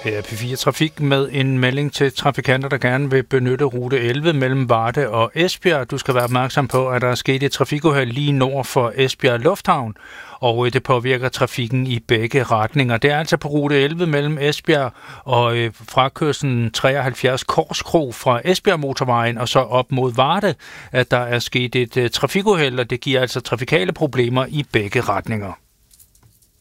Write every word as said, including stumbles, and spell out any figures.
Her er P fire Trafik med en melding til trafikanter, der gerne vil benytte rute elleve mellem Varde og Esbjerg. Du skal være opmærksom på, at der er sket et trafikuheld lige nord for Esbjerg Lufthavn, og det påvirker trafikken i begge retninger. Det er altså på rute elleve mellem Esbjerg og øh, frakørslen treoghalvfjerds Korskro fra Esbjerg Motorvejen og så op mod Varde, at der er sket et øh, trafikuheld, og det giver altså trafikale problemer i begge retninger.